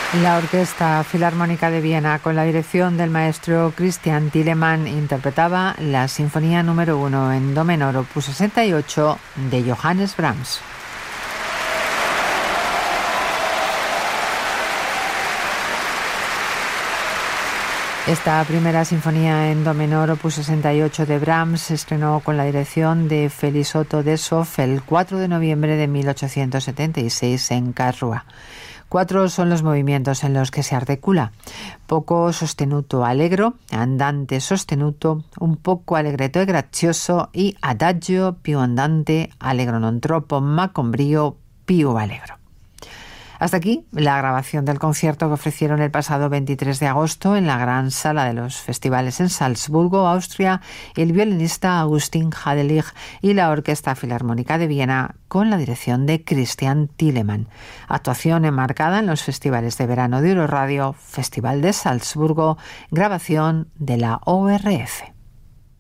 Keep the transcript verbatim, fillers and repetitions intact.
La Orquesta Filarmónica de Viena, con la dirección del maestro Christian Thielemann, interpretaba la Sinfonía número uno en do menor, opus sesenta y ocho, de Johannes Brahms. Esta primera sinfonía en do menor, opus sesenta y ocho de Brahms, se estrenó con la dirección de Félix Otto Dessau el cuatro de noviembre de mil ochocientos setenta y seis en Karlsruhe. Cuatro son los movimientos en los que se articula: poco sostenuto allegro, andante sostenuto, un poco allegretto e grazioso y adagio più andante, allegro non troppo ma con brio più allegro. Hasta aquí la grabación del concierto que ofrecieron el pasado veintitrés de agosto en la gran sala de los festivales en Salzburgo, Austria, el violinista Augustin Hadelich y la Orquesta Filarmónica de Viena, con la dirección de Christian Thielemann. Actuación enmarcada en los festivales de verano de Euroradio, Festival de Salzburgo, grabación de la O R F.